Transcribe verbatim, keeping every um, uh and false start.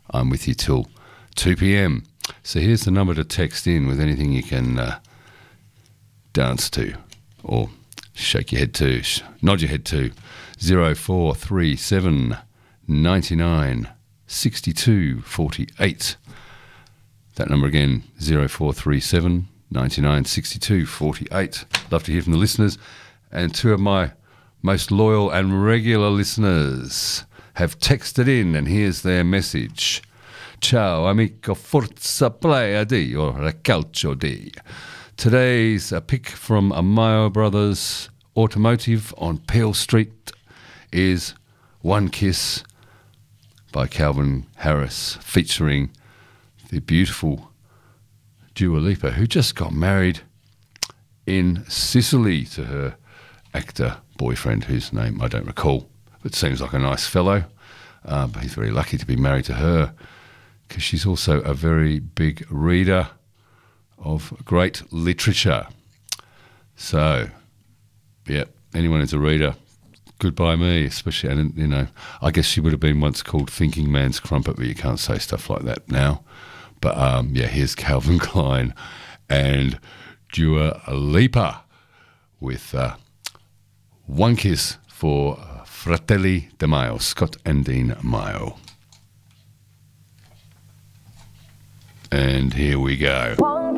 I'm with you till two p m. So here's the number to text in with anything you can uh, dance to or shake your head to, nod your head to. zero four three seven ninety-nine sixty-two forty-eight. That number again, zero four three seven ninety-nine sixty-two forty-eight. Love to hear from the listeners. And two of my most loyal and regular listeners have texted in, and here's their message. Ciao amico, forza playa di or calcio di. Today's a pick from Amayo Brothers Automotive on Peel Street is One Kiss by Calvin Harris, featuring the beautiful Dua Lipa, who just got married in Sicily to her actor boyfriend, whose name I don't recall, but seems like a nice fellow. Uh, but he's very lucky to be married to her, because she's also a very big reader of great literature. So, yeah, anyone who's a reader, goodbye me, especially, and you know, I guess she would have been once called Thinking Man's Crumpet, but you can't say stuff like that now. But um, yeah, here's Calvin Klein and Dua Lipa with uh, One Kiss for Fratelli Di Maio, Scott and Dean Maio. And here we go.